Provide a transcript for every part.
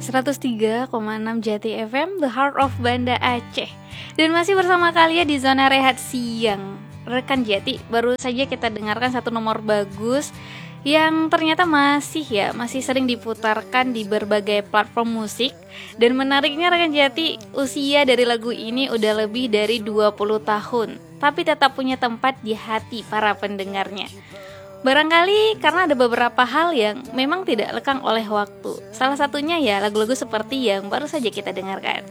103,6 Jati FM, The Heart of Banda Aceh. Dan masih bersama kalian di Zona Rehat Siang. Rekan Jati, baru saja kita dengarkan satu nomor bagus yang ternyata masih sering diputarkan di berbagai platform musik. Dan menariknya rekan Jati, usia dari lagu ini udah lebih dari 20 tahun, tapi tetap punya tempat di hati para pendengarnya. Barangkali karena ada beberapa hal yang memang tidak lekang oleh waktu. Salah satunya ya lagu-lagu seperti yang baru saja kita dengarkan.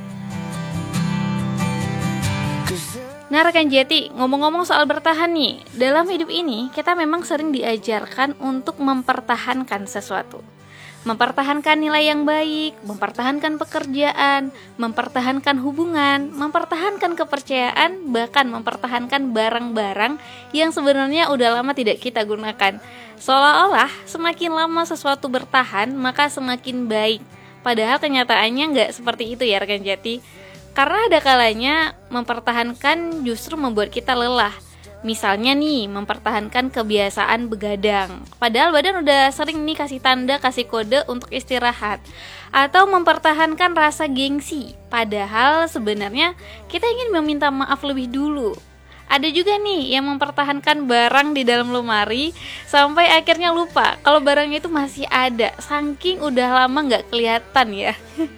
Nah rekan Jati, ngomong-ngomong soal bertahan nih, dalam hidup ini kita memang sering diajarkan untuk mempertahankan sesuatu. Mempertahankan nilai yang baik, mempertahankan pekerjaan, mempertahankan hubungan, mempertahankan kepercayaan, bahkan mempertahankan barang-barang yang sebenarnya udah lama tidak kita gunakan. Seolah-olah semakin lama sesuatu bertahan, maka semakin baik. Padahal kenyataannya nggak seperti itu ya rekan Jati. Karena ada kalanya mempertahankan justru membuat kita lelah. Misalnya nih, mempertahankan kebiasaan begadang. Padahal badan udah sering nih kasih tanda, kasih kode untuk istirahat. Atau mempertahankan rasa gengsi. Padahal sebenarnya kita ingin meminta maaf lebih dulu. Ada juga nih yang mempertahankan barang di dalam lemari sampai akhirnya lupa kalau barangnya itu masih ada. Saking udah lama gak kelihatan ya.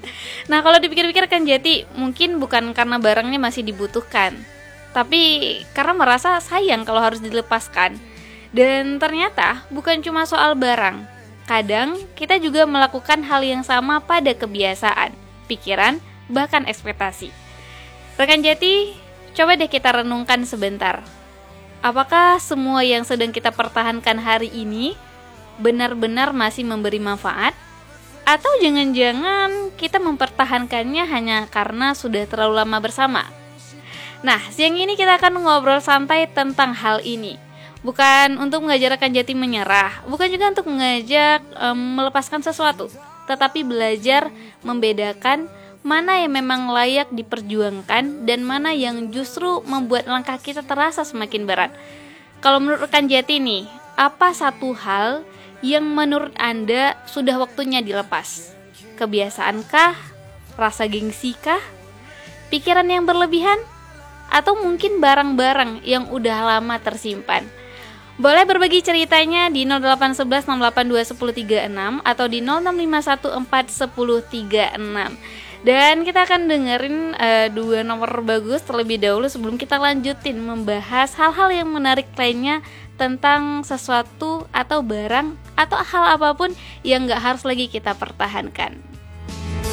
Nah kalau dipikir-pikir kan Jati, mungkin bukan karena barangnya masih dibutuhkan, tapi karena merasa sayang kalau harus dilepaskan. Dan ternyata bukan cuma soal barang. Kadang kita juga melakukan hal yang sama pada kebiasaan, pikiran, bahkan ekspektasi. Rekan Jati, coba deh kita renungkan sebentar. Apakah semua yang sedang kita pertahankan hari ini benar-benar masih memberi manfaat? Atau jangan-jangan kita mempertahankannya hanya karena sudah terlalu lama bersama? Nah, siang ini kita akan ngobrol santai tentang hal ini. Bukan untuk mengajak rekan Jati menyerah, bukan juga untuk mengajak melepaskan sesuatu, tetapi belajar membedakan mana yang memang layak diperjuangkan dan mana yang justru membuat langkah kita terasa semakin berat. Kalau menurut rekan Jati nih, apa satu hal yang menurut Anda sudah waktunya dilepas? Kebiasaankah? Rasa gengsikah? Pikiran yang berlebihan? Atau mungkin barang-barang yang udah lama tersimpan? Boleh berbagi ceritanya di 081168211036 atau di 0651411036. Dan kita akan dengerin dua nomor bagus terlebih dahulu sebelum kita lanjutin membahas hal-hal yang menarik lainnya tentang sesuatu atau barang atau hal apapun yang gak harus lagi kita pertahankan.